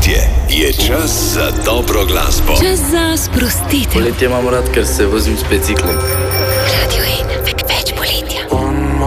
Poletje je čas za dobro glasbo. Čas za sprostitev. Poletje imam rad, ker se vozim s biciklom.